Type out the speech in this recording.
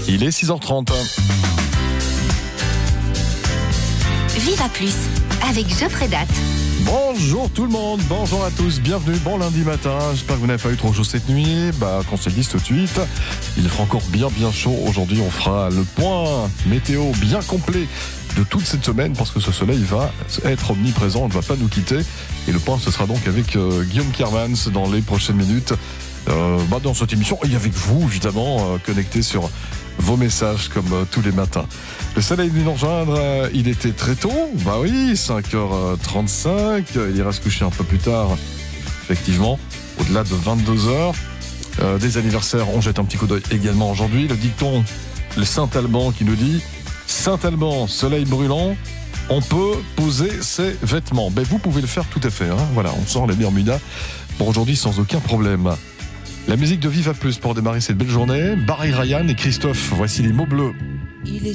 Il est 6h30. Viva Plus avec Geoffrey Date. Bonjour tout le monde, bonjour à tous, bienvenue, bon lundi matin. J'espère que vous n'avez pas eu trop chaud cette nuit. Qu'on se le dise tout de suite, il fera encore bien chaud. Aujourd'hui, on fera le point météo bien complet de toute cette semaine parce que ce soleil va être omniprésent, ne va pas nous quitter. Et le point, ce sera donc avec Guillaume Kermans dans les prochaines minutes. Dans cette émission et avec vous évidemment connectés sur vos messages comme tous les matins. Le soleil vient nous rejoindre, il était très tôt, 5h35, il ira se coucher un peu plus tard, effectivement, au-delà de 22h. Des anniversaires, on jette un petit coup d'œil également aujourd'hui. Le dicton, le Saint-Alban qui nous dit « Saint-Alban, soleil brûlant, on peut poser ses vêtements ». Vous pouvez le faire tout à fait, Voilà, on sort les Bermudas pour aujourd'hui sans aucun problème. La musique de Viva Plus pour démarrer cette belle journée. Barry Ryan et Christophe, voici les mots bleus.